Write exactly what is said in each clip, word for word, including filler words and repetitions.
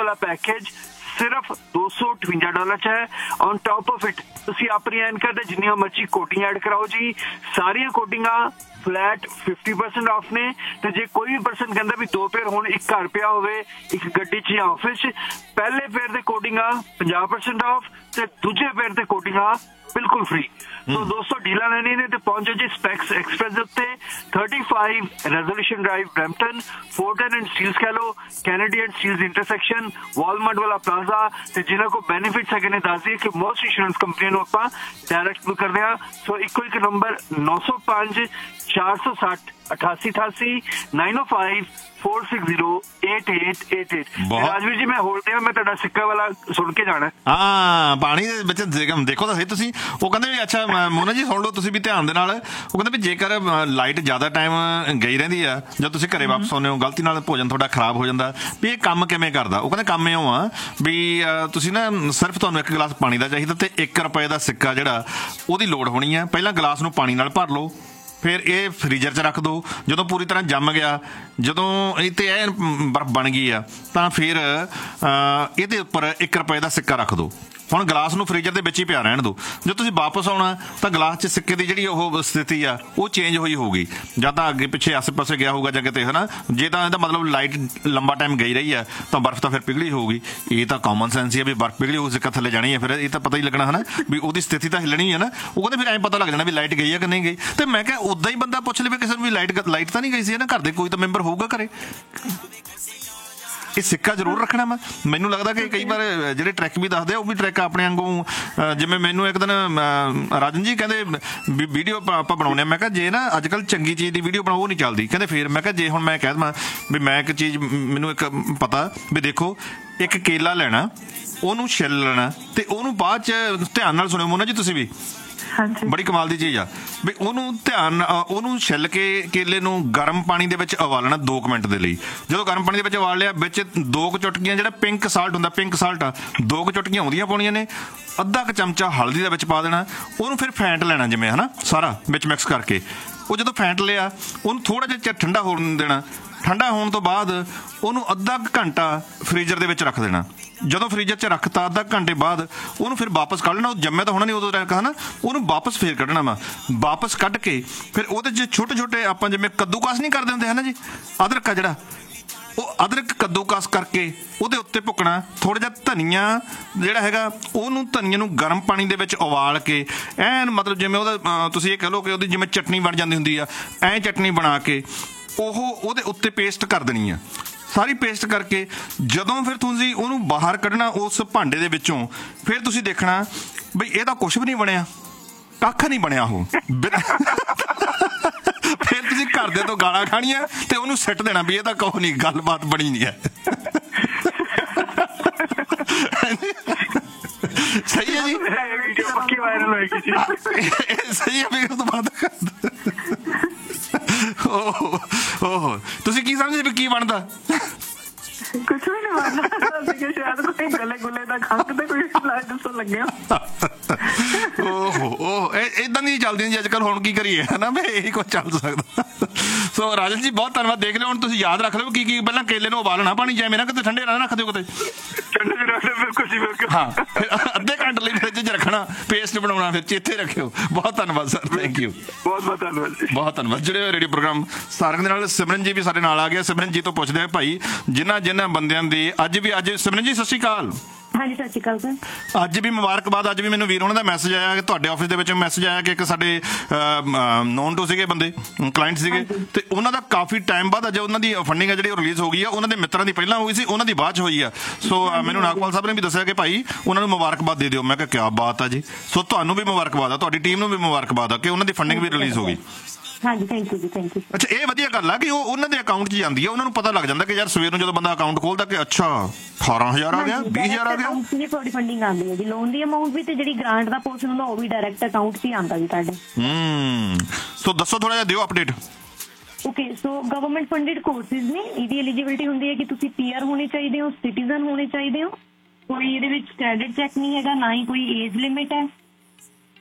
वाला पैकेज सिर्फ दो सौ अठवंजा डॉलर च है। ऑन टॉप ऑफ इट तुसी अपनी एनकर ते जिन्नियां मर्जी कोटिंग ऐड कराओ जी, सारियां कोटिंगां फ्लैट फिफ्टी परसेंट ऑफ ने। ते जे कोई भी पर्सन कहंदा भी दो पेयर हुण एक घर पिया होवे एक गड्डी च या ऑफिस च, पहले पेयर ते कोटिंगां पचास परसेंट ऑफ ते दूजे पेयर ते कोटिंगां बिल्कुल फ्री। तो दोस्तों डीलां लैनी ने ते पहुंचो जी स्पैक्स एक्सप्रेस दे उत्ते thirty five resolution drive Brampton, Fortran and steels कह लो, Kennedy and steels intersection, Walmart वाला प्लाजा। ते जिन्हां को बेनिफिट्स है ने दस दिए कि मोस्ट इंश्योरेंस कंपनी नूं आपां डायरैक्ट बुक करदे हां। सो इक्को एक नंबर नौ सौ पांच चार सौ सठ अठासी अठासी नाइन ओ five four six zero eight eight eight eight. Rajveer जी मैं होल्ड मैं तुहाडा सिक्का वाला सुन के जाना। हाँ पानी दे विच देखो तो सही तुसीं ਉਹ ਕਹਿੰਦੇ ਵੀ ਅੱਛਾ ਮੋਨਾ ਜੀ ਸੁਣ ਲਓ ਤੁਸੀਂ ਵੀ ਧਿਆਨ ਦੇ ਨਾਲ। ਉਹ ਕਹਿੰਦੇ ਵੀ ਜੇਕਰ ਲਾਈਟ ਜ਼ਿਆਦਾ ਟਾਈਮ ਗਈ ਰਹਿੰਦੀ ਆ ਜਦ ਤੁਸੀਂ ਘਰੇ ਵਾਪਸ ਆਉਂਦੇ ਹੋ ਗਲਤੀ ਨਾਲ ਭੋਜਨ ਤੁਹਾਡਾ ਖਰਾਬ ਹੋ ਜਾਂਦਾ ਵੀ ਇਹ ਕੰਮ ਕਿਵੇਂ ਕਰਦਾ। ਉਹ ਕਹਿੰਦੇ ਕੰਮ ਇਉਂ ਆ ਵੀ ਤੁਸੀਂ ਨਾ ਸਿਰਫ ਤੁਹਾਨੂੰ ਇੱਕ ਗਲਾਸ ਪਾਣੀ ਦਾ ਚਾਹੀਦਾ ਤੇ ਇੱਕ ਰੁਪਏ ਦਾ ਸਿੱਕਾ ਜਿਹੜਾ ਉਹਦੀ ਲੋੜ ਹੋਣੀ ਆ। ਪਹਿਲਾਂ ਗਲਾਸ ਨੂੰ ਪਾਣੀ ਨਾਲ ਭਰ ਲਓ, ਫਿਰ ਇਹ ਫਰੀਜ਼ਰ 'ਚ ਰੱਖ ਦਿਓ। ਜਦੋਂ ਪੂਰੀ ਤਰ੍ਹਾਂ ਜੰਮ ਗਿਆ, ਜਦੋਂ ਇਹ 'ਤੇ ਇਹ ਬਰਫ਼ ਬਣ ਗਈ ਆ ਤਾਂ ਫਿਰ ਇਹਦੇ ਉੱਪਰ ਇੱਕ ਰੁਪਏ ਦਾ ਸਿੱਕਾ ਰੱਖ ਦਿਓ। ਹੁਣ ਗਲਾਸ ਨੂੰ ਫਰੀਜ਼ਰ ਦੇ ਵਿੱਚ ਹੀ ਪਿਆ ਰਹਿਣ ਦਿਓ। ਜਦੋਂ ਤੁਸੀਂ ਵਾਪਸ ਆਉਣਾ ਤਾਂ ਗਲਾਸ 'ਚ ਸਿੱਕੇ ਦੀ ਜਿਹੜੀ ਉਹ ਸਥਿਤੀ ਆ ਉਹ ਚੇਂਜ ਹੋਈ ਹੋਊਗੀ, ਜਾਂ ਤਾਂ ਅੱਗੇ ਪਿੱਛੇ ਆਸੇ ਪਾਸੇ ਗਿਆ ਹੋਊਗਾ ਜਾਂ ਕਿਤੇ ਹੈ ਨਾ। ਜੇ ਤਾਂ ਇਹਦਾ ਮਤਲਬ ਲਾਈਟ ਲੰਬਾ ਟਾਈਮ ਗਈ ਰਹੀ ਆ ਤਾਂ ਬਰਫ਼ ਤਾਂ ਫਿਰ ਪਿਘਲੀ ਹੋਊਗੀ। ਇਹ ਤਾਂ ਕਾਮਨ ਸੈਂਸ ਹੀ ਆ ਵੀ ਬਰਫ਼ ਪਿਘਲੀ ਹੋਊ ਸਿੱਕਾ ਥੱਲੇ ਜਾਣੀ ਹੈ, ਫਿਰ ਇਹ ਤਾਂ ਪਤਾ ਹੀ ਲੱਗਣਾ ਹੈ ਨਾ ਵੀ ਉਹਦੀ ਸਥਿਤੀ ਤਾਂ ਹਿੱਲਣੀ ਹੈ ਨਾ। ਉਹ ਕਹਿੰਦੇ ਫਿਰ ਐਂ ਪਤਾ ਲੱਗ ਜਾਣਾ ਵੀ ਲਾਈਟ ਗਈ ਆ ਕਿ ਨਹੀਂ ਗਈ। ਤੇ ਮੈਂ ਕਿਹਾ ਉੱਦਾਂ ਹੀ ਬੰਦਾ ਪੁੱਛ ਲਵੇ ਕਿਸੇ ਨੂੰ ਵੀ ਲਾਈਟ ਲਾਈਟ ਤਾਂ ਨਹੀਂ ਗਈ ਸੀ ਨਾ, ਘਰ ਦੇ ਕੋਈ ਤਾਂ ਮੈਂਬਰ ਹੋਊਗਾ ਘਰੇ। ਇਹ ਸਿੱਕਾ ਜ਼ਰੂਰ ਰੱਖਣਾ। ਮੈਂ ਮੈਨੂੰ ਲੱਗਦਾ ਕਿ ਕਈ ਵਾਰ ਜਿਹੜੇ ਟਰੈਕ ਵੀ ਦੱਸਦੇ ਆ ਉਹ ਵੀ ਟਰੈਕ ਆਪਣੇ ਵਾਂਗੂ, ਜਿਵੇਂ ਮੈਨੂੰ ਇੱਕ ਦਿਨ ਰਾਜਨ ਜੀ ਕਹਿੰਦੇ ਵੀ ਵੀਡੀਓ ਆਪਾਂ ਬਣਾਉਂਦੇ ਆ। ਮੈਂ ਕਿਹਾ ਜੇ ਨਾ ਅੱਜ ਕੱਲ੍ਹ ਚੰਗੀ ਚੀਜ਼ ਦੀ ਵੀਡੀਓ ਬਣਾਓ ਉਹ ਨਹੀਂ ਚੱਲਦੀ। ਕਹਿੰਦੇ ਫਿਰ ਮੈਂ ਕਿਹਾ ਜੇ ਹੁਣ ਮੈਂ ਕਹਿ ਦੇਵਾਂ ਵੀ ਮੈਂ ਇੱਕ ਚੀਜ਼ ਮੈਨੂੰ ਇੱਕ ਪਤਾ ਵੀ ਦੇਖੋ ਇੱਕ ਕੇਲਾ ਲੈਣਾ, ਉਹਨੂੰ ਛਿੱਲ ਲੈਣਾ ਤੇ ਉਹਨੂੰ ਬਾਅਦ 'ਚ ਧਿਆਨ ਨਾਲ ਸੁਣਿਓ ਮੋਨਾ ਜੀ ਤੁਸੀਂ ਵੀ, ਬੜੀ ਕਮਾਲ ਦੀ ਚੀਜ਼ ਆ ਵੀ ਉਹਨੂੰ ਧਿਆਨ ਉਹਨੂੰ ਛਿੱਲ ਕੇ ਕੇਲੇ ਨੂੰ ਗਰਮ ਪਾਣੀ ਦੇ ਵਿੱਚ ਉਬਾਲਣਾ ਦੋ ਕੁ ਮਿੰਟ ਦੇ ਲਈ। ਜਦੋਂ ਗਰਮ ਪਾਣੀ ਦੇ ਵਿੱਚ ਉਬਾਲ ਲਿਆ ਵਿੱਚ ਦੋ ਕੁ ਚੁਟਕੀਆਂ ਜਿਹੜਾ ਪਿੰਕ ਸਾਲਟ ਹੁੰਦਾ, ਪਿੰਕ ਸਾਲਟ ਆ ਦੋ ਕੁ ਚੁਟਕੀਆਂ ਉਹਦੀਆਂ ਪਾਉਣੀਆਂ ਨੇ, ਅੱਧਾ ਕੁ ਚਮਚਾ ਹਲਦੀ ਦਾ ਵਿੱਚ ਪਾ ਦੇਣਾ। ਉਹਨੂੰ ਫਿਰ ਫੈਂਟ ਲੈਣਾ ਜਿਵੇਂ ਹੈ ਨਾ ਸਾਰਾ ਵਿੱਚ ਮਿਕਸ ਕਰਕੇ। ਉਹ ਜਦੋਂ ਫੈਂਟ ਲਿਆ ਉਹਨੂੰ ਥੋੜ੍ਹਾ ਜਿਹਾ ਠੰਡਾ ਹੋਣ ਦੇਣਾ। ਠੰਡਾ ਹੋਣ ਤੋਂ ਬਾਅਦ ਉਹਨੂੰ ਅੱਧਾ ਕੁ ਘੰਟਾ ਫਰੀਜ਼ਰ ਦੇ ਵਿੱਚ ਰੱਖ ਦੇਣਾ। ਜਦੋਂ ਫਰੀਜ਼ਰ 'ਚ ਰੱਖਤਾ ਅੱਧਾ ਘੰਟੇ ਬਾਅਦ ਉਹਨੂੰ ਫਿਰ ਵਾਪਸ ਕੱਢ ਲੈਣਾ। ਉਹ ਜੰਮਿਆ ਤਾਂ ਹੋਣਾ ਨਹੀਂ ਉਦੋਂ ਤੱਕ ਹੈ ਨਾ, ਉਹਨੂੰ ਵਾਪਸ ਫੇਰ ਕੱਢਣਾ ਵਾ। ਵਾਪਸ ਕੱਢ ਕੇ ਫਿਰ ਉਹਦੇ 'ਚ ਛੋਟੇ ਛੋਟੇ ਆਪਾਂ ਜਿਵੇਂ ਕੱਦੂਕਸ ਨਹੀਂ ਕਰਦੇ ਹੁੰਦੇ ਹੈ ਨਾ ਜੀ, ਅਦਰਕ ਆ ਜਿਹੜਾ ਉਹ ਅਦਰਕ ਕੱਦੂਕਸ ਕਰਕੇ ਉਹਦੇ ਉੱਤੇ ਭੁੱਕਣਾ। ਥੋੜ੍ਹਾ ਜਿਹਾ ਧਨੀਆ ਜਿਹੜਾ ਹੈਗਾ ਉਹਨੂੰ ਧਨੀਏ ਨੂੰ ਗਰਮ ਪਾਣੀ ਦੇ ਵਿੱਚ ਉਬਾਲ ਕੇ ਐਨ ਮਤਲਬ ਜਿਵੇਂ ਉਹਦਾ ਤੁਸੀਂ ਇਹ ਕਹਿ ਲਓ ਕਿ ਉਹਦੀ ਜਿਵੇਂ ਚਟਨੀ ਬਣ ਜਾਂਦੀ ਹੁੰਦੀ ਆ, ਐਂ ਚਟਨੀ ਬਣਾ ਕੇ ਉਹ ਉਹਦੇ ਉੱਤੇ ਪੇਸਟ ਕਰ ਦੇਣੀ ਆ। ਸਾਰੀ ਪੇਸਟ ਕਰਕੇ ਜਦੋਂ ਫਿਰ ਤੁਸੀਂ ਉਹਨੂੰ ਬਾਹਰ ਕੱਢਣਾ ਉਸ ਭਾਂਡੇ ਦੇ ਵਿੱਚੋਂ, ਫਿਰ ਤੁਸੀਂ ਦੇਖਣਾ ਬਈ ਇਹ ਤਾਂ ਕੁਛ ਵੀ ਨਹੀਂ ਬਣਿਆ, ਕੱਖ ਨਹੀਂ ਬਣਿਆ ਉਹ। ਫਿਰ ਤੁਸੀਂ ਘਰ ਦੇ ਤੋਂ ਗਾਲਾਂ ਖਾਣੀਆਂ ਤੇ ਉਹਨੂੰ ਸਿੱਟ ਦੇਣਾ ਵੀ ਇਹ ਤਾਂ ਕਹੋ ਨਹੀਂ ਗੱਲਬਾਤ ਬਣੀ ਨਹੀਂ ਹੈ। ਸਹੀ ਹੈ ਜੀ, ਸਹੀ ਹੈ। ਫਿਰ ਉਹ ਤੋਂ ਬਾਅਦ ਓਹ ਤੁਸੀਂ ਕੀ ਸਮਝਦੇ ਵੀ ਕੀ ਬਣਦਾ? ਕੁਛ ਵੀ ਨਹੀਂ ਬਣਦਾ। ਸ਼ਾਇਦ ਕੋਈ ਗਲੇ ਗੁਲੇ ਦਾ ਖੰਘ ਤੇ ਕੋਈ ਦੱਸਣ ਲੱਗਿਆ। ਓਹੋ ਓਹ ਏਦਾਂ ਦੀ ਚੱਲਦੀਆਂ ਜੀ ਅੱਜ ਕੱਲ੍ਹ। ਹੁਣ ਕੀ ਕਰੀਏ ਹੈ ਨਾ, ਵੀ ਇਹੀ ਕੁਛ ਚੱਲ ਸਕਦਾ। ਸੋ ਰਾਜਨ ਜੀ ਬਹੁਤ ਧੰਨਵਾਦ। ਦੇਖ ਲਿਓ ਹੁਣ ਤੁਸੀਂ ਯਾਦ ਰੱਖ ਲਓ ਕੀ ਕੀ ਪਹਿਲਾਂ ਕੇਲੇ ਨੂੰ ਉਬਾਲਣਾ ਪਾਣੀ ਜਿਵੇਂ ਨਾ ਕਿਤੇ ਠੰਡੇ ਨਾ ਰੱਖ ਦਿਓ ਕਿਤੇ। ਹਾਂ ਫਿਰ ਅੱਧੇ ਘੰਟੇ ਲਈ ਫਰਿੱਜ 'ਚ ਰੱਖਣਾ, ਪੇਸਟ ਬਣਾਉਣਾ, ਫਿਰ ਚੇਤੇ ਰੱਖਿਓ। ਬਹੁਤ ਧੰਨਵਾਦ ਸਰ, ਥੈਂਕ ਯੂ। ਬਹੁਤ ਬਹੁਤ ਧੰਨਵਾਦ ਜੀ, ਬਹੁਤ ਧੰਨਵਾਦ। ਜਿਹੜੇ ਰੇਡੀਓ ਪ੍ਰੋਗਰਾਮ ਸਾਰਿਆਂ ਦੇ ਨਾਲ ਸਿਮਰਨ ਜੀ ਵੀ ਸਾਡੇ ਨਾਲ ਆ ਗਿਆ। ਸਿਮਰਨ ਜੀ ਤੋਂ ਪੁੱਛਦੇ ਆ ਭਾਈ ਜਿਨ੍ਹਾਂ ਜਿਨ੍ਹਾਂ ਬੰਦਿਆਂ ਦੀ ਅੱਜ ਵੀ ਅੱਜ ਸਿਮਰਨ ਜੀ ਸਤਿ ਸ਼੍ਰੀ ਅਕਾਲ। ਹਾਂਜੀ ਸਤਿ ਸ਼੍ਰੀ ਅਕਾਲ ਸਰ। ਅੱਜ ਵੀ ਮੁਬਾਰਕਬਾਦ। ਅੱਜ ਵੀ ਮੈਨੂੰ ਵੀਰ ਉਹਨਾਂ ਦਾ ਮੈਸੇਜ ਆਇਆ ਕਿ ਤੁਹਾਡੇ ਆਫਿਸ ਦੇ ਵਿੱਚ ਮੈਸੇਜ ਆਇਆ ਕਿ ਇੱਕ ਸਾਡੇ ਨੋਨ ਟੂ ਸੀਗੇ ਬੰਦੇ, ਕਲਾਇੰਟ ਸੀਗੇ, ਤੇ ਉਹਨਾਂ ਦਾ ਕਾਫੀ ਟਾਈਮ ਬਾਅਦ ਅੱਜ ਉਹਨਾਂ ਦੀ ਫੰਡਿੰਗ ਆ ਜਿਹੜੀ ਉਹ ਰਿਲੀਜ਼ ਹੋ ਗਈ ਆ। ਉਹਨਾਂ ਦੇ ਮਿੱਤਰਾਂ ਦੀ ਪਹਿਲਾਂ ਹੋਈ ਸੀ, ਉਹਨਾਂ ਦੀ ਬਾਅਦ 'ਚ ਹੋਈ ਆ। ਸੋ ਮੈਨੂੰ ਨਾਗਪਾਲ ਸਾਹਿਬ ਨੇ ਵੀ ਦੱਸਿਆ ਕਿ ਭਾਈ ਉਹਨਾਂ ਨੂੰ ਮੁਬਾਰਕਬਾਦ ਦੇ ਦਿਓ। ਮੈਂ ਕਿਹਾ ਕਿਆ ਬਾਤ ਆ ਜੀ। ਸੋ ਤੁਹਾਨੂੰ ਵੀ ਮੁਬਾਰਕਬਾਦ ਆ, ਤੁਹਾਡੀ ਟੀਮ ਨੂੰ ਵੀ ਮੁਬਾਰਕਬਾਦ ਆ ਕਿ ਉਹਨਾਂ ਦੀ ਫੰਡਿੰਗ ਵੀ ਰਿਲੀਜ਼ ਹੋ ਗਈ। ਹਾਂਜੀ ਥੈਂਕ ਯੂ ਜੀ, ਥੈਂਕ ਯੂ। ਅੱਛਾ ਇਹ ਵਧੀਆ ਗੱਲ ਆ ਕਿ ਉਹ ਉਹਨਾਂ ਦੇ ਅਕਾਊਂਟ 'ਚ ਜਾਂਦੀ ਆ, ਉਹਨਾਂ ਨੂੰ ਪਤਾ ਲੱਗ ਜਾਂਦਾ ਕਿ ਯਾਰ ਸਵੇਰ ਨੂੰ ਜਦੋਂ ਬੰਦਾ ਅਕਾਊਂਟ ਖੋਲਦਾ ਕਿ ਅੱਛਾ ਅਠਾਰਾਂ ਹਜ਼ਾਰ ਆ ਗਿਆ, ਵੀਹ ਹਜ਼ਾਰ ਆ ਗਿਆ। ਤੁਹਾਡੀ ਫੰਡਿੰਗ ਆਉਂਦੀ ਹੈ ਜੀ, ਲੋਨ ਦੀ ਅਮਾਊਂਟ ਵੀ ਤੇ ਜਿਹੜੀ ਗ੍ਰਾਂਟ ਦਾ ਪੋਰਸ਼ਨ ਹੁੰਦਾ ਉਹ ਵੀ ਡਾਇਰੈਕਟ ਅਕਾਊਂਟ 'ਚ ਹੀ ਆਉਂਦਾ ਜੀ ਤੁਹਾਡੇ। ਹੂੰ ਸੋ ਦੱਸੋ ਥੋੜਾ ਜਿਹਾ ਦਿਓ update. Okay so government funded courses ਨੇ, ਇਹਦੀ ਐਲੀਜੀਬਿਲਿਟੀ ਹੁੰਦੀ ਹੈ ਕਿ ਤੁਸੀਂ ਪੀਆਰ ਹੋਣੇ ਚਾਹੀਦੇ ਹੋ, ਸਿਟੀਜ਼ਨ ਹੋਣੇ ਚਾਹੀਦੇ ਹੋ, ਕੋਈ ਇਹਦੇ ਵਿੱਚ ਕ੍ਰੈਡਿਟ ਚੈੱਕ ਨਹੀਂ ਹੈਗਾ, ਨਾ ਹੀ ਕੋਈ ਏਜ ਲਿਮਿਟ ਹੈ,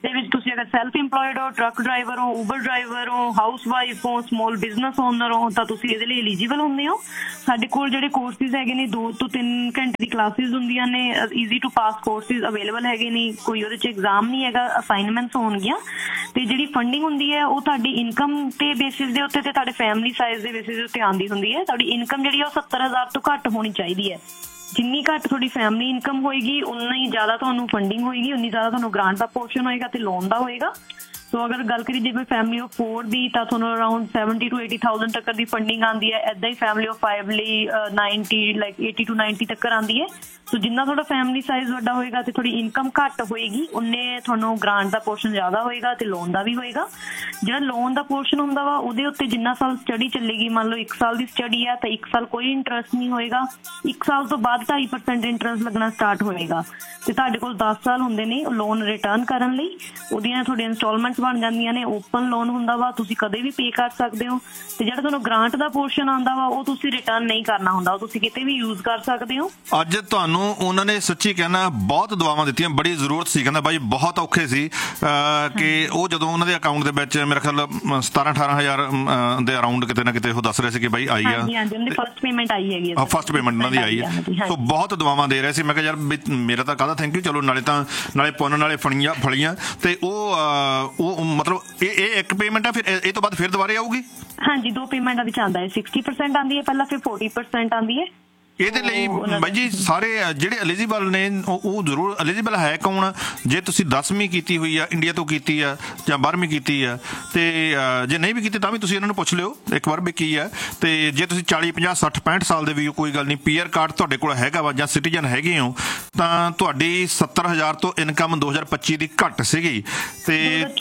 ਦੇ ਵਿੱਚ ਤੁਸੀਂ ਅਗਰ ਸੈਲਫ ਇੰਪਲੋਇਡ ਹੋ, ਟਰੱਕ ਡਰਾਈਵਰ ਹੋ, ਉਬਰ ਡਰਾਈਵਰ ਹੋ, ਹਾਊਸ ਵਾਈਫ ਹੋ, ਸਮੋਲ ਬਿਜ਼ਨਸ ਓਨਰ ਹੋ, ਤਾਂ ਤੁਸੀਂ ਇਹਦੇ ਲਈ ਐਲੀਜੀਬਲ ਹੁੰਦੇ ਹੋ। ਸਾਡੇ ਕੋਲ ਜਿਹੜੇ ਕੋਰਸਿਸ ਹੈਗੇ ਨੇ ਦੋ ਤੋਂ ਤਿੰਨ ਘੰਟੇ ਦੀ ਕਲਾਸਿਸ ਹੁੰਦੀਆਂ ਨੇ, easy two pass courses available ਹੈਗੇ ਨੇ, ਕੋਈ ਉਹਦੇ 'ਚ ਐਗਜ਼ਾਮ ਨਹੀਂ ਹੈਗਾ, ਅਸਾਈਨਮੈਂਟਸ ਹੋਣਗੀਆਂ। ਤੇ ਜਿਹੜੀ ਫੰਡਿੰਗ ਹੁੰਦੀ ਹੈ ਉਹ ਤੁਹਾਡੀ ਇਨਕਮ ਤੇ ਬੇਸਿਸ ਦੇ ਉੱਤੇ ਤੇ ਤੁਹਾਡੇ ਫੈਮਿਲੀ ਸਾਈਜ਼ ਦੇ ਬੇਸਿਸ ਦੇ ਉੱਤੇ ਆਉਂਦੀ ਹੁੰਦੀ ਹੈ। ਤੁਹਾਡੀ ਇਨਕਮ ਜਿਹੜੀ ਆ ਉਹ ਸੱਤਰ ਹਜ਼ਾਰ ਤੋਂ ਘੱਟ ਹੋਣੀ ਚਾਹੀਦੀ ਹੈ। ਜਿੰਨੀ ਘੱਟ ਤੁਹਾਡੀ ਫੈਮਿਲੀ ਇਨਕਮ ਹੋਏਗੀ ਉਨਾ ਹੀ ਜ਼ਿਆਦਾ ਤੁਹਾਨੂੰ ਫੰਡਿੰਗ ਹੋਏਗੀ, ਉਨੀ ਜ਼ਿਆਦਾ ਤੁਹਾਨੂੰ ਗ੍ਰਾਂਟ ਦਾ ਪੋਰਸ਼ਨ ਹੋਏਗਾ ਤੇ ਲੋਨ ਦਾ ਹੋਏਗਾ। ਸੋ ਅਗਰ ਗੱਲ ਕਰੀਏ ਜੇ ਕੋਈ ਫੈਮਿਲੀ ਆਫ ਫੋਰ ਦੀ ਤਾਂ ਤੁਹਾਨੂੰ around seventy two eighty thousand ਤੱਕ ਦੀ ਫੰਡਿੰਗ ਆਉਂਦੀ ਹੈ। ਏਦਾਂ ਹੀ ਫੈਮਿਲੀ ਆਫ ਫਾਈਵ ਲਈ ninety like eighty two ninety ਤੱਕ ਆਉਂਦੀ ਹੈ। ਸੋ ਜਿੰਨਾ ਤੁਹਾਡਾ ਫੈਮਿਲੀ ਸਾਈਜ਼ ਵੱਡਾ ਹੋਏਗਾ ਤੇ ਥੋੜੀ ਇਨਕਮ ਘੱਟ ਹੋਏਗੀ, ਉਨੇ ਤੁਹਾਨੂੰ ਗ੍ਰਾਂਟ ਦਾ ਪੋਰਸ਼ਨ ਜ਼ਿਆਦਾ ਹੋਏਗਾ ਤੇ ਲੋਨ ਦਾ ਵੀ ਹੋਏਗਾ। ਜਿਹੜਾ ਲੋਨ ਦਾ ਪੋਰਸ਼ਨ ਹੁੰਦਾ ਵਾ ਉਹਦੇ ਉੱਤੇ ਜਿੰਨਾ ਸਾਲ ਸਟੱਡੀ ਚੱਲੇਗੀ, ਮੰਨ ਲਓ ਇੱਕ ਸਾਲ ਦੀ ਸਟੱਡੀ ਆ ਤਾਂ ਇੱਕ ਸਾਲ ਕੋਈ ਇੰਟਰਸਟ ਨਹੀਂ ਹੋਏਗਾ। ਇੱਕ ਸਾਲ ਤੋਂ ਬਾਅਦ ਢਾਈ ਪਰਸੈਂਟ ਇੰਟਰਸਟ ਲੱਗਣਾ ਸਟਾਰਟ ਹੋਏਗਾ ਤੇ ਤੁਹਾਡੇ ਕੋਲ ਦਸ ਸਾਲ ਹੁੰਦੇ ਨੇ ਲੋਨ ਰਿਟਰਨ ਕਰਨ ਲਈ। ਉਹਦੀਆਂ ਤੁਹਾਡੀਆਂ ਇੰਸਟਾਲਮੈਂਟਸ ਬਣ ਜਾਂਦੀਆਂ ਨੇ, ਓਪਨ ਲੋਨ ਹੁੰਦਾ ਵਾ, ਤੁਸੀਂ ਕਦੇ ਵੀ ਪੇ ਕਰ ਸਕਦੇ ਹੋ। ਤੇ ਜਿਹੜਾ ਤੁਹਾਨੂੰ ਗ੍ਰਾਂਟ ਦਾ ਪੋਰਸ਼ਨ ਆਉਂਦਾ ਵਾ ਉਹ ਤੁਸੀਂ ਰਿਟਰਨ ਨਹੀਂ ਕਰਨਾ ਹੁੰਦਾ, ਉਹ ਤੁਸੀਂ ਕਿਤੇ ਵੀ ਯੂਜ਼ ਕਰ ਸਕਦੇ ਹੋ। ਅੱਜ ਤੁਹਾਨੂੰ ਉਹਨਾਂ ਨੇ ਸੱਚੀ ਕਹਿਣਾ ਬਹੁਤ ਦੁਆਵਾਂ ਦਿੱਤੀਆਂ, ਬੜੀ ਜ਼ਰੂਰਤ ਸੀ। ਕਹਿੰਦਾ ਬਾਈ ਬਹੁਤ ਔਖੇ ਸੀ ਕਿ ਉਹ ਜਦੋਂ ਉਹਨਾਂ ਦੇ ਅਕਾਊਂਟ ਦੇ ਵਿੱਚ ਮੇਰੇ ਖਿਆਲ ਸਤਾਰਾਂ ਅਠਾਰਾਂ ਹਜ਼ਾਰ ਦੇ ਅਰਾਊਂਡ ਕਿਤੇ ਨਾ ਕਿਤੇ ਉਹ ਦੱਸ ਰਹੇ ਸੀ ਕਿ ਬਾਈ ਆਈ ਆ, ਫਸਟ ਪੇਮੈਂਟ ਆਈ ਹੈਗੀ, ਫਸਟ ਪੇਮੈਂਟ ਉਹਨਾਂ ਦੀ ਆਈ ਹੈ। ਸੋ ਬਹੁਤ ਦੁਆਵਾਂ ਦੇ ਰਹੇ ਸੀ। ਮੈਂ ਕਿਹਾ ਯਾਰ ਮੇਰਾ ਤਾਂ ਕਾਹਦਾ ਥੈਂਕ ਯੂ, ਚਲੋ ਨਾਲੇ ਤਾਂ ਨਾਲੇ ਪੁੰਨ ਨਾਲੇ ਫੜੀਆਂ ਫਲੀਆਂ। ਤੇ ਉਹ ਉਹ ਮਤਲਬ ਇਹ ਇਹ ਇੱਕ ਪੇਮੈਂਟ ਆ, ਫਿਰ ਇਹ ਤੋਂ ਬਾਅਦ ਫਿਰ ਦੁਬਾਰੇ ਆਊਗੀ? ਹਾਂਜੀ, ਦੋ ਪੇਮੈਂਟਾਂ ਵਿੱਚ ਆਉਂਦਾ ਹੈ। ਸਿਕਸਟੀ ਪਰਸੈਂਟ ਆਉਂਦੀ ਹੈ ਪਹਿਲਾਂ, ਫਿਰ ਫੋਰਟੀ ਪਰਸੈਂਟ ਆਉਂਦੀ ਹੈ। ਇਹਦੇ ਲਈ ਬਾਈ ਜੀ ਸਾਰੇ ਜਿਹੜੇ ਐਲੀਜੀਬਲ ਨੇ ਉਹ ਜ਼ਰੂਰ ਐਲੀਜੀਬਲ ਹੈ ਕੌਣ? ਜੇ ਤੁਸੀਂ ਦਸਵੀਂ ਕੀਤੀ ਹੋਈ ਆ, ਇੰਡੀਆ ਤੋਂ ਕੀਤੀ ਆ ਜਾਂ ਬਾਰ੍ਹਵੀਂ ਕੀਤੀ ਆ, ਤੇ ਜੇ ਨਹੀਂ ਵੀ ਕੀਤੀ ਤਾਂ ਵੀ ਤੁਸੀਂ ਇਹਨਾਂ ਨੂੰ ਪੁੱਛ ਲਿਓ ਇੱਕ ਵਾਰ ਵੀ ਕੀ ਆ। ਤੇ ਜੇ ਤੁਸੀਂ ਚਾਲੀ ਪੰਜਾਹ ਸੱਠ ਪੈਂਹਠ ਸਾਲ ਦੇ ਵੀ ਕੋਈ ਗੱਲ ਨਹੀਂ, ਪੀਆਰ ਕਾਰਡ ਤੁਹਾਡੇ ਕੋਲ ਹੈਗਾ ਵਾ ਜਾਂ ਸਿਟੀਜ਼ਨ ਹੈਗੇ ਹੋ, ਤਾਂ ਤੁਹਾਡੀ ਸੱਤਰ ਹਜ਼ਾਰ ਤੋਂ ਇਨਕਮ ਦੋ ਹਜ਼ਾਰ ਪੱਚੀ ਦੀ ਘੱਟ ਸੀਗੀ ਤੇ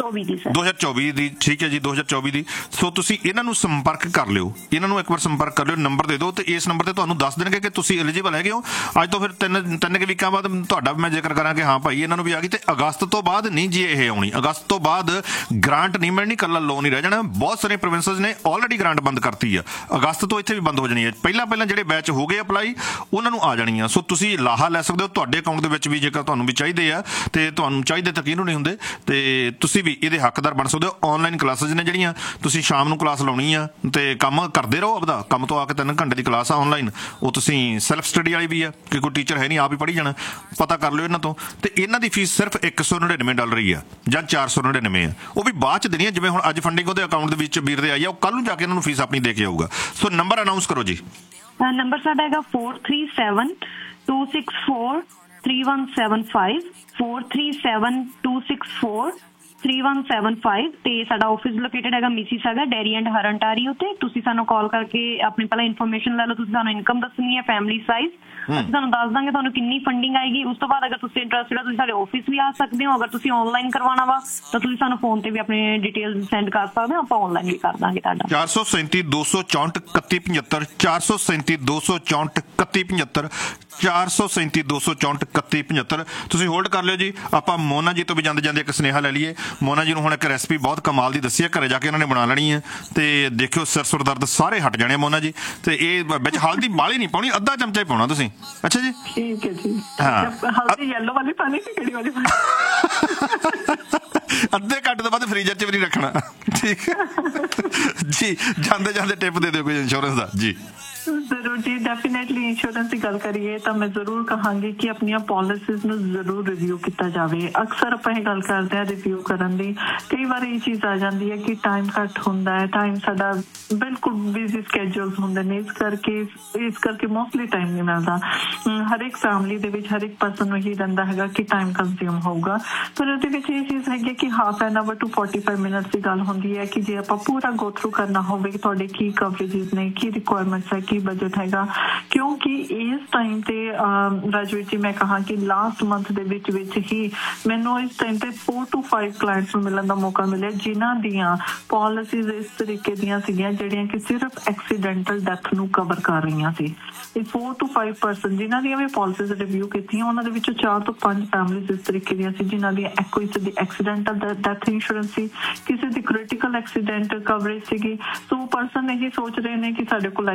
ਦੋ ਹਜ਼ਾਰ ਚੌਵੀ ਦੀ, ਠੀਕ ਹੈ ਜੀ, ਦੋ ਹਜ਼ਾਰ ਚੌਵੀ ਦੀ। ਸੋ ਤੁਸੀਂ ਇਹਨਾਂ ਨੂੰ ਸੰਪਰਕ ਕਰ ਲਿਓ, ਇਹਨਾਂ ਨੂੰ ਇੱਕ ਵਾਰ ਸੰਪਰਕ ਕਰ ਲਿਓ, ਨੰਬਰ ਦੇ ਦਿਓ ਤੇ ਇਸ ਨੰਬਰ ਤੇ ਤੁਹਾਨੂੰ ਦੱਸ ਦੇਣਗੇ ਕਿ ਤੁਸੀਂ ਐਲੀਜੀਬਲ ਹੈਗੇ ਹੋ। ਅੱਜ ਤੋਂ ਫਿਰ ਤਿੰਨ ਤਿੰਨ ਕੁ ਵੀਕਾਂ ਬਾਅਦ ਤੁਹਾਡਾ ਮੈਂ ਜ਼ਿਕਰ ਕਰਾਂ ਕਿ ਹਾਂ ਭਾਈ ਇਹਨਾਂ ਨੂੰ ਵੀ ਆ ਗਈ। ਤੇ ਅਗਸਤ ਤੋਂ ਬਾਅਦ ਨਹੀਂ ਜੀ ਇਹ ਆਉਣੀ, ਅਗਸਤ ਤੋਂ ਬਾਅਦ ਗ੍ਰਾਂਟ ਨਹੀਂ ਮਿਲਣੀ, ਕੱਲਾ ਲੋਨ ਹੀ ਰਹਿ ਜਾਣਾ। ਬਹੁਤ ਸਾਰੇ ਪ੍ਰੋਵਿੰਸਸ ਨੇ ਆਲਰੇਡੀ ਗ੍ਰਾਂਟ ਬੰਦ ਕਰਤੀ ਆ, ਅਗਸਤ ਤੋਂ ਇੱਥੇ ਵੀ ਬੰਦ ਹੋ ਜਾਣੀ ਹੈ। ਪਹਿਲਾਂ ਪਹਿਲਾਂ ਜਿਹੜੇ ਬੈਚ ਹੋ ਗਏ ਅਪਲਾਈ ਉਹਨਾਂ ਨੂੰ ਆ ਜਾਣੀ ਆ। ਸੋ ਤੁਸੀਂ ਲਾਹਾ ਲੈ ਸਕਦੇ ਹੋ ਤੁਹਾਡੇ ਅਕਾਊਂਟ ਦੇ ਵਿੱਚ ਵੀ, ਜੇਕਰ ਤੁਹਾਨੂੰ ਵੀ ਚਾਹੀਦੇ ਆ ਤੇ ਤੁਹਾਨੂੰ ਚਾਹੀਦੇ ਤਾਂ ਕਿਹਨੂੰ ਨਹੀਂ ਹੁੰਦੇ, ਤੇ ਤੁਸੀਂ ਵੀ ਇਹਦੇ ਹੱਕਦਾਰ ਬਣ ਸਕਦੇ ਹੋ। ਆਨਲਾਈਨ ਕਲਾਸਿਸ ਨੇ ਜਿਹੜੀਆਂ ਤੁਸੀਂ ਸ਼ਾਮ ਨੂੰ ਕਲਾਸ ਲਾਉਣੀ ਆ ਤੇ ਕੰਮ ਕਰਦੇ ਰਹੋ ਆਪਦਾ, ਕੰਮ ਤੋਂ ਆ ਕੇ ਤਿੰਨ ਘੰਟੇ ਦੀ ਕਲਾਸ ਆ ਆਨਲਾਈਨ, ਉਹ ਤੁਸੀਂ ਸੈਲਫ ਸਟੱਡੀ ਵਾਲੀ ਵੀ ਆ ਕਿ ਕੋਈ ਟੀਚਰ ਹੈ ਨਹੀਂ, ਆਪ ਹੀ ਪੜ੍ਹੀ ਜਾਣਾ, ਪਤਾ ਕਰ ਲਿਓ ਇਹਨਾਂ ਤੋਂ। ਤੇ ਇਹਨਾਂ ਦੀ ਫੀਸ ਸਿਰਫ ਇੱਕ ਸੌ ਨੜਿਨਵੇਂ ਡਾਲਰ ਹੀ ਆ ਜਾਂ ਚਾਰ ਸੌ ਨੜਿਨਵੇਂ ਆ, ਉਹ ਵੀ ਬਾਅਦ ਚ ਦੇਣੀ ਆ। ਜਿਵੇਂ ਹੁਣ ਅੱਜ ਫੰਡਿੰਗ ਉਹਦੇ ਅਕਾਊਂਟ ਦੇ ਵਿੱਚ ਵੀਰ ਦੇ ਆਈ ਆ, ਉਹ ਕੱਲ ਨੂੰ ਜਾ ਕੇ ਇਹਨਾਂ ਨੂੰ ਫੀਸ ਆਪਣੀ ਦੇ ਕੇ ਆਊਗਾ। ਸੋ ਨੰਬਰ ਅਨਾਊਂਸ ਕਰੋ ਜੀ। ਨੰਬਰ ਸਾਡਾ ਹੈਗਾ four three seven two six four three one seven five, four three seven two six four three one seven five. ਤੇ ਸਾਡਾ ਆਫਿਸ ਲੋਕੇਟਡ ਹੈਗਾ Mississauga, dairy and Har Ontario ਤੇ। ਤੁਸੀਂ ਸਾਨੂੰ ਕਾਲ ਕਰਕੇ ਆਪਣੀ ਪਹਿਲਾਂ ਇਨਫੋਰਮੇਸ਼ਨ ਲੈ ਲਓ, ਤੁਸੀਂ ਸਾਨੂੰ ਇਨਕਮ ਦੱਸਣੀ ਹੈ, ਫੈਮਿਲੀ ਸਾਈਜ਼, ਅਸੀਂ ਤੁਹਾਨੂੰ ਦੱਸ ਦਾਂਗੇ ਤੁਹਾਨੂੰ ਕਿੰਨੀ ਫੰਡਿੰਗ ਆਏਗੀ। ਉਸ ਤੋਂ ਬਾਅਦ ਅਗਰ ਤੁਸੀਂ ਇੰਟਰਸਟਡ ਹੋ ਤੁਸੀਂ ਸਾਡੇ ਆਫਿਸ ਵੀ ਆ ਸਕਦੇ ਹੋ। ਅਗਰ ਤੁਸੀਂ ਆਨਲਾਈਨ ਕਰਵਾਉਣਾ ਵਾ ਤਾਂ ਤੁਸੀਂ ਸਾਨੂੰ ਫੋਨ ਤੇ ਵੀ ਆਪਣੇ ਡਿਟੇਲ ਸੈਂਡ ਕਰ ਸਕਦੇ ਹੋ, ਆਪਾਂ ਆਨਲਾਈਨ ਵੀ ਕਰ ਦਾਂਗੇ ਤੁਹਾਡਾ। ਚਾਰ ਸੌ ਸੈਂਤੀ ਦੋ ਸੌ ਚੌਂਹਠ ਇਕੱਤੀ ਪਝੱਤਰ, ਚਾਰ ਸੌ ਸੈਂਤੀ ਦੋ ਸੌ ਚੌਂਹਠ ਇਕੱਤੀ ਪਝੱਤਰ, ਚਾਰ ਸੌ ਸੈਂਤੀ ਦੋ ਸੌ ਚੌਂਹਠ ਇਕੱਤੀ ਪਝੱਤਰ। ਤੁਸੀਂ ਹੋਲਡ ਕਰ ਲਿਓ ਜੀ। ਆਪਾਂ ਮੋਨਾ ਜੀ ਤੋਂ ਵੀ ਜਾਂਦੇ ਜਾਂਦੇ ਇੱਕ ਸੁਨੇਹਾ ਲੈ ਲਈਏ। ਮੋਨਾ ਜੀ ਨੂੰ ਹੁਣ ਇੱਕ ਰੈਸਪੀ ਬਹੁਤ ਕਮਾਲ ਦੀ ਦੱਸੀ ਹੈ, ਘਰੇ ਜਾ ਕੇ ਉਹਨਾਂ ਨੇ ਬਣਾ ਲੈਣੀ ਹੈ ਤੇ ਦੇਖਿਓ ਸਿਰ ਸੁਰ ਦਰਦ ਸਾਰੇ ਹਟ ਜਾਣੇ ਮੋਨਾ ਜੀ। ਤੇ ਇਹ ਵਿੱਚ ਹਲਦੀ ਬਾਲੀ ਨਹੀਂ ਪਾਉਣੀ, ਅੱਧਾ ਚਮਚਾ ਹੀ ਪਾਉਣਾ ਤੁਸੀਂ। ਅੱਛਾ ਜੀ, ਠੀਕ ਹੈ ਜੀ। ਹਾਂ, ਹਲਦੀ ਯੈਲੋ ਵਾਲੀ ਪਾਣੀ ਕਿ ਕਿਹੜੀ ਵਾਲੀ ਪਾਣੀ? ਅੱਧੇ ਘੰਟੇ ਤੋਂ ਬਾਅਦ ਫ੍ਰੀਜ਼ਰ 'ਚ ਵੀ ਨਹੀਂ ਰੱਖਣਾ, ਠੀਕ ਹੈ ਜੀ। ਜਾਂਦੇ ਜਾਂਦੇ ਟਿਪ ਦੇ ਦਿਓ ਕੋਈ ਇੰਸ਼ੋਰੈਂਸ ਦਾ ਜੀ। ਜ਼ਰੂਰ ਜੀ, ਡੈਫੀਨੇਟਲੀ ਇੰਸ਼ੋਰੈਂਸ ਦੀ ਗੱਲ ਕਰੀਏ ਤਾਂ ਮੈਂ ਜ਼ਰੂਰ ਕਹਾਂਗੀ ਕਿ ਆਪਣੀਆਂ ਪਾਲਿਸੀਜ਼ ਨੂੰ ਜ਼ਰੂਰ ਰਿਵਿਊ ਕੀਤਾ ਜਾਵੇ। ਅਕਸਰ ਆਪਾਂ ਇਹ ਗੱਲ ਕਰਦੇ ਹਾਂ ਰਿਵਿਊ ਕਰਨ ਦੀ, ਕਈ ਵਾਰ ਇਹ ਚੀਜ਼ ਆ ਜਾਂਦੀ ਹੈ ਕਿ ਟਾਈਮ ਘੱਟ ਹੁੰਦਾ ਹੈ, ਟਾਈਮ ਸਾਡਾ ਬਿਲਕੁਲ ਬਿਜ਼ੀ ਸਕੈਜੂਲਸ ਹੁੰਦੇ ਨੇ, ਇਸ ਕਰਕੇ ਇਸ ਕਰਕੇ ਮੋਸਟਲੀ ਟਾਈਮ ਨਹੀਂ ਮਿਲਦਾ। ਹਰ ਇੱਕ ਫੈਮਿਲੀ ਦੇ ਵਿੱਚ ਹਰ ਇੱਕ ਪਰਸਨ ਨੂੰ ਹੀ ਰਹਿੰਦਾ ਹੈਗਾ ਕਿ ਟਾਈਮ ਕੰਜ਼ਿਊਮ ਹੋਊਗਾ, ਪਰ ਉਹਦੇ ਵਿੱਚ ਇਹ ਚੀਜ਼ ਹੈਗੀ ਕਿ half an hour to forty five minutes ਦੀ ਗੱਲ ਹੁੰਦੀ ਹੈ ਕਿ ਜੇ ਆਪਾਂ ਪੂਰਾ ਗੋ ਥਰੂ ਕਰਨਾ ਹੋਵੇ ਕਿ ਤੁਹਾਡੇ ਕੀ ਕਵਰੇਜਿਸ ਨੇ, ਕੀ ਰਿਕੁਆਇਰਮੈਂਟਸ ਹੈ, ਕੀ ਬਜਟ ਹੈਗਾ। ਕਿਉਂਕਿ ਇਸ ਟਾਈਮ ਤੇ ਰਾਜਵੀਰ ਜੀ ਮੈਂ ਕਹਾਂ ਕਿ ਲਾਸਟ ਮੰਥ ਦੇ ਵਿੱਚ ਵਿੱਚ ਹੀ ਮੈਨੂੰ ਇਸ ਟਾਈਮ ਤੇ ਫੋਰ ਟੂ ਫਾਈਵ ਕਲਾਇੰਟਸ ਨੂੰ ਮਿਲਣ ਦਾ ਮੌਕਾ ਮਿਲਿਆ ਜਿਨ੍ਹਾਂ ਦੀਆਂ ਪਾਲਿਸੀਜ਼ ਇਸ ਤਰੀਕੇ ਦੀਆਂ ਸੀਗੀਆਂ ਜਿਹੜੀਆਂ ਕਿ ਸਿਰਫ ਐਕਸੀਡੈਂਟਲ ਡੈਥ ਨੂੰ ਕਵਰ ਕਰ ਰਹੀਆਂ ਸੀ। ਇਹ ਫੋਰ ਟੂ ਫਾਈਵ ਪਰਸਨ ਜਿਨ੍ਹਾਂ ਦੀਆਂ ਵੀ ਪਾਲਿਸੀਜ਼ ਰਿਵਿਊ ਕੀਤੀਆਂ, ਉਹਨਾਂ ਦੇ ਵਿੱਚੋਂ ਚਾਰ ਤੋਂ ਪੰਜ ਫੈਮਿਲੀਜ਼ ਇਸ ਤਰੀਕੇ ਦੀਆਂ ਸੀ ਜਿਨ੍ਹਾਂ ਦੀਆਂ ਕਿਸੇ ਦੀ ਐਕਸੀਡੈਂਟਲ ਡੈਥ ਇੰਸ਼ੋਰੈਂਸ ਸੀ, ਕਿਸੇ ਦੀ ਕ੍ਰਿਟੀਕਲ ਐਕਸੀਡੈਂਟ ਕਵਰੇਜ ਸੀਗੀ। ਸੋ ਪਰਸਨ ਇਹੀ ਸੋਚ ਰਹੇ ਨੇ ਕਿ ਸਾਡੇ ਕੋਲ ਲਾਈਫ ਇੰਸ਼ੋਰੈਂਸ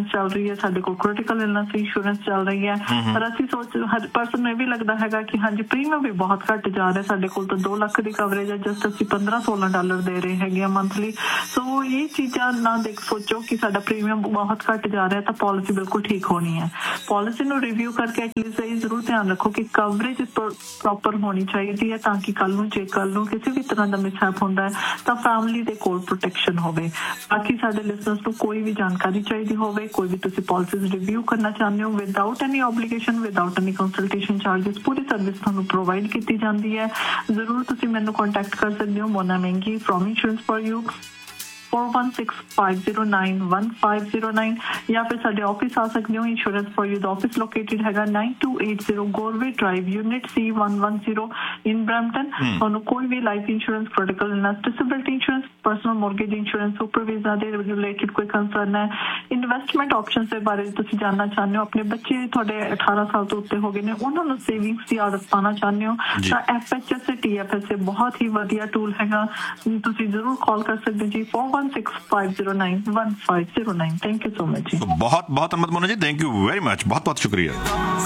ਇੰਸ਼ੋਰੈਂਸ ਚੱਲ ਰਹੀ ਹੈ, ਸਾਡੇ ਕੋਲ ਕ੍ਰਿਟੀਕਲ ਇਲਨੈਸ ਇੰਸ਼ੋਰੈਂਸ ਚੱਲ ਰਹੀ ਹੈ। ਪਰ ਅਸੀਂ ਸੋਚ ਹਰ ਪਰਸਨ ਨੂੰ ਇਹ ਵੀ ਲੱਗਦਾ ਹੈਗਾ ਕਿ ਹਾਂਜੀ ਪ੍ਰੀਮੀਅਮ ਵੀ ਬਹੁਤ ਘੱਟ ਜਾ ਰਿਹਾ, ਸਾਡੇ ਕੋਲ ਤਾਂ ਦੋ ਲੱਖ ਦੀ ਕਵਰੇਜ ਹੈ, ਜਸਟ ਅਸੀਂ ਪੰਦਰਾਂ ਸੋਲਾਂ ਡਾਲਰ ਦੇ ਰਹੇ ਹੈਗੇ ਆ ਮੰਥਲੀ। ਸੋ ਇਹ ਚੀਜ਼ਾਂ ਨਾ ਦੇਖ ਸੋਚੋ ਕਿ ਸਾਡਾ ਪ੍ਰੀਮੀਅਮ ਬਹੁਤ ਘੱਟ ਜਾ ਰਿਹਾ ਤਾਂ ਪਾਲਿਸੀ ਬਿਲਕੁਲ ਠੀਕ ਹੋਣੀ ਹੈ। ਪਾਲਿਸੀ ਨੂੰ ਰਿਵਿਊ ਕਰਕੇ ਐਟਲੀਸਟ ਇਹ ਜ਼ਰੂਰ ਧਿਆਨ ਰੱਖੋ ਕਿ ਕਵਰੇਜ ਪ੍ਰੋਪਰ ਹੋਣੀ ਚਾਹੀਦੀ ਹੈ ਤਾਂ ਕਿ ਕੱਲ ਨੂੰ ਜੇ ਕੱਲ ਨੂੰ ਕਿਸੇ ਵੀ ਤਰ੍ਹਾਂ ਦਾ ਮਿਸਹੈਪ ਹੁੰਦਾ ਹੈ ਤਾਂ ਫੈਮਿਲੀ ਦੇ ਕੋਲ ਪ੍ਰੋਟੈਕਸ਼ਨ ਹੋਵੇ। ਬਾਕੀ ਸਾਡੇ ਲਿਸਨਰਸ ਨੂੰ ਕੋਈ ਵੀ ਜਾਣਕਾਰੀ ਚਾਹੀਦੀ ਹੋਵੇ, ਕੋਈ ਵੀ ਤੁਸੀਂ ਪਾਲਿਸੀਜ਼ ਰਿਵਿਊ ਕਰਨਾ ਚਾਹੁੰਦੇ ਹੋ without any ਓਬਲੀਗੇਸ਼ਨ, without any consultation charges, ਪੂਰੀ ਸਰਵਿਸ ਤੁਹਾਨੂੰ ਪ੍ਰੋਵਾਈਡ ਕੀਤੀ ਜਾਂਦੀ ਹੈ। ਜ਼ਰੂਰ ਤੁਸੀਂ ਮੈਨੂੰ ਕੰਟੈਕਟ ਕਰ ਸਕਦੇ ਹੋ ਮੋਨਾ ਮਹਿੰਗੀ from insurance for you four one six five zero nine one five zero nine ਜਾਂ ਫਿਰ ਸਾਡੇ ਆਫਿਸ ਆ ਸਕਦੇ ਹੋ। Insurance for you the office located ਹੈਗਾ nine two eight zero ਗੋਰਵੇ drive unit ਸੀ one one zero ਇਨ ਬ੍ਰੈਂਪਟਨ। ਤੁਹਾਨੂੰ ਕੋਈ ਵੀ life insurance, critical illness, disability insurance, personal mortgage insurance, super visa ਦੇ ਰਿਲੇਟਡ ਕੋਈ ਕੰਸਰਨ ਹੈ, ਇਨਵੈਸਟਮੈਂਟ ਆਪਸ਼ਨਸ ਦੇ ਬਾਰੇ ਤੁਸੀਂ ਜਾਣਨਾ ਚਾਹੁੰਦੇ ਹੋ, ਆਪਣੇ ਬੱਚੇ ਤੁਹਾਡੇ ਅਠਾਰਾਂ ਸਾਲ ਤੋਂ ਉੱਤੇ ਹੋ ਗਏ ਨੇ ਉਹਨਾਂ ਨੂੰ ਸੇਵਿੰਗਸ ਦੀ ਆਦਤ ਪਾਉਣਾ ਚਾਹੁੰਦੇ ਹੋ ਤਾਂ F H S T F S ਬਹੁਤ ਹੀ ਵਧੀਆ ਟੂਲ ਹੈਗਾ, ਤੁਸੀਂ ਜ਼ਰੂਰ ਕਾਲ ਕਰ ਸਕਦੇ ਜੀ four one six five zero nine one five zero nine। Thank you so much ਜੀ। ਬਹੁਤ ਬਹੁਤ ਧੰਨਵਾਦ ਮੋਨਾ ਜੀ, ਥੈਂਕ ਯੂ ਵੈਰੀ ਮਚ, ਬਹੁਤ ਬਹੁਤ ਸ਼ੁਕਰੀਆ।